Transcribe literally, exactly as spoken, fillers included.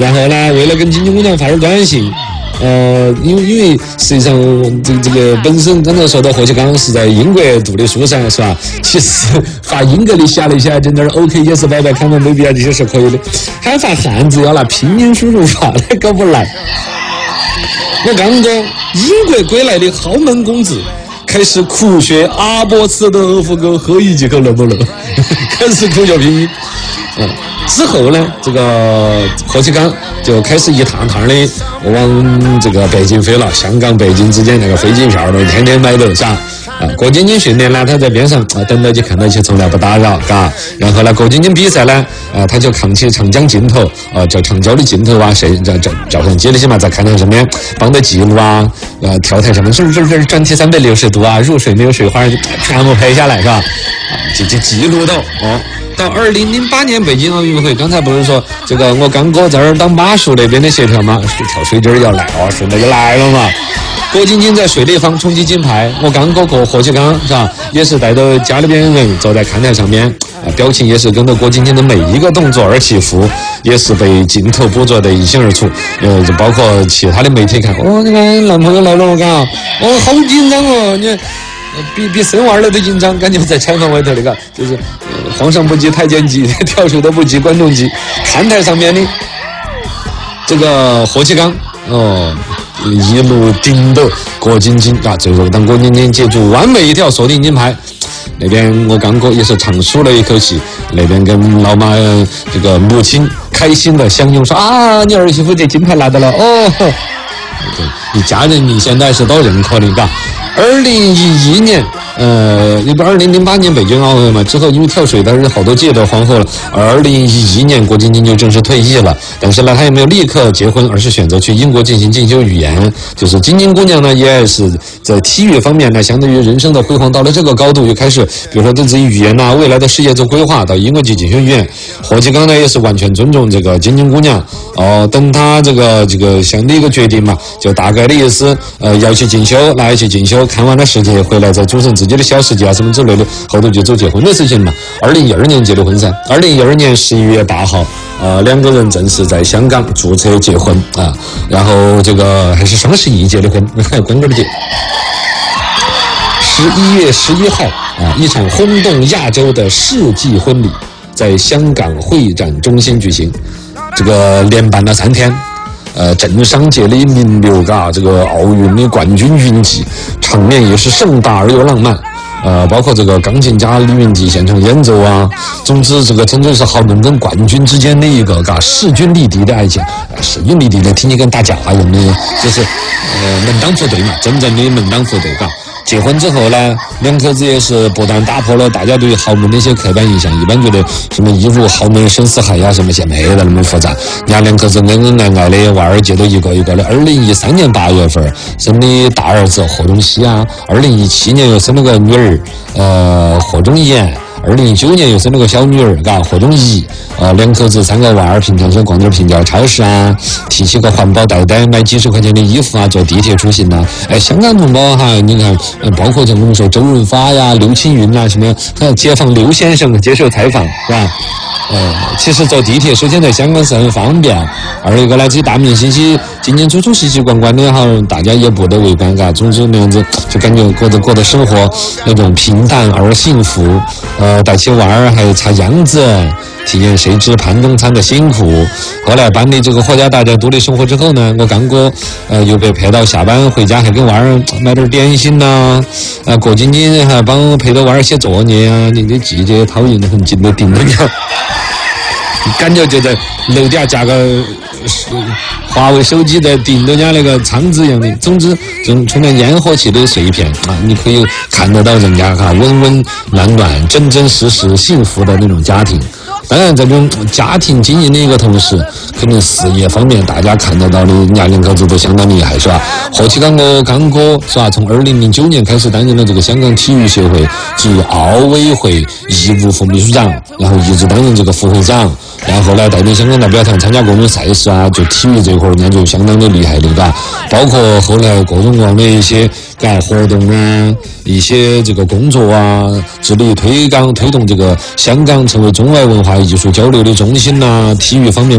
然后呢，为了跟金鸡姑娘发点短信。呃，因为因为实际上这这个本身刚才说到霍启刚是在英国读的书噻，是吧？其实发英格里写了一些整点 OK 也是拜拜看完 baby 啊，这些是可以的。还发汉字要拿拼音输入法，那搞不来。我刚刚英国归来的豪门公子。开始苦学阿波茨的二胡歌何以及可能不能？开始苦学拼音。嗯，之后呢，这个霍启刚就开始一趟趟的往这个北京飞了，香港、北京之间那个飞机票呢，天天买的，是吧？啊，郭晶晶训练呢，他在边上啊等到起看到起，从来不打扰，嘎。然后呢，郭晶晶比赛呢，啊，他就扛起长江镜头，啊，叫长焦的镜头啊，谁照照照相机那些嘛，在看台上面帮他记录啊，呃，跳台上面是是是转体三百六十度啊，入水没有水花全部拍下来，是吧？啊，就就记录到哦。到二零零八年北京奥运会，刚才不是说这个我刚哥在这儿当马术那边的协调吗？跳水墩要来哦，顺带就来了嘛。郭晶晶在水立方冲击金牌，我刚哥和霍启刚是吧，也是带着家里边人坐在看台上面，啊，表情也是跟着郭晶晶的每一个动作而起伏，也是被镜头捕捉得一清二楚。呃，就包括其他的媒体看，哦，你看男朋友来了，我看啊，哦，好紧张哦，你。比比生娃儿了都紧张，感觉在采访外头那个，就是、呃、皇上不急太监急，跳水都不急观众急。看台上面的这个霍启刚哦，一路顶着郭晶晶啊，最后当郭晶晶接住完美一跳锁定金牌。那边我刚哥也是长舒了一口气，那边跟老妈这个母亲开心的相拥说啊，你儿媳妇这金牌拿到了哦。你家人民现在是都认可的，嘎。二零一一年，呃，那个二零零八年北京奥运嘛，之后因为跳水，但是好多届都皇后了。二零一一年，郭晶晶就正式退役了，但是呢，她也没有立刻结婚，而是选择去英国进行进修语言。就是晶晶姑娘呢，也是在体育方面呢，相当于人生的辉煌到了这个高度，又开始，比如说对自己语言呐、啊、未来的事业做规划，到英国去进修语言。霍启刚呢，也是完全尊重这个晶晶姑娘，哦，等她这个这个相的一个决定嘛，就大概的意思，呃，要去进修，来去进修。看完了世界回来再组成自己的小世界啊什么之类的，后头就走结婚的事情嘛。二零一二年结的婚噻，二零一二年十一月八号，呃，两个人正式在香港注册结婚啊，然后这个还是双十一结的婚，光棍节。十一月十一号啊，一场轰动亚洲的世纪婚礼在香港会展中心举行，这个连办了三天。呃，政商界的名流，嘎，这个奥运的冠军云集，场面也是盛大而又浪漫。呃，包括这个钢琴家李云迪现场演奏啊，总之这个真正是豪门跟冠军之间的一个嘎势均力敌的爱情，呃、势均力敌的，听你跟打架一样的，就是呃门当户对嘛，真正的门当户对，嘎。结婚之后呢，两口子也是不但打破了大家对豪门的一些刻板印象，一般觉得什么一入豪门深似海呀，什么现没得那么复杂。人家两口子恩恩爱爱的，娃儿接着一个一个的。二零一三年八月份生的大儿子贺中熙啊，二零一七年又生了个女儿，呃，贺中妍。二零一九年又生了个小女儿，嘎，贺中怡，呃，两口子三个娃儿，平常想逛点平价超市啊，提起个环保袋袋，买几十块钱的衣服啊，坐地铁出行呐、啊。哎，香港同胞哈，你看，包括像我们说周润发呀、刘青云啊，什么解放刘先生接受采访，是吧？呃，其实坐地铁首先在香港是很方便，二一个呢，这些大明星些进进出出习习惯惯的哈，大家也不得为尴尬。总之那样子就感觉过得过的生活那种平淡而幸福。呃，带起娃儿还插秧子，体验谁知盘中餐的辛苦。后来搬离这个霍家大家独立生活之后呢，我刚哥呃又被陪到下班回家，还给娃儿买点点心呐、啊，呃，郭晶晶还帮我陪着娃儿写作业啊，你的季节讨厌的很，紧的盯着你。感觉就在楼底下加个华为手机在顶着人家那个仓子一样的。总之，这种充满烟火气的碎片啊，你可以看得到人家哈温温暖暖、真真实实幸福的那种家庭。当然，这种家庭经营的一个同时，肯定事业方面大家看得到的，人家两口子都相当厉害，是吧？霍启刚哥刚哥是吧？从二零零九年开始担任了这个香港体育协会及奥委会义务副秘书长，然后一直担任这个副会长。然后呢，带领香港代表团参加各种赛事啊，就体育这块儿，人家就相当的厉害的，嘎。包括后来各种各样的一些嘎活动啊，一些这个工作啊，致力推广推动这个香港成为中外文化艺术交流的中心呐、啊，体育方面。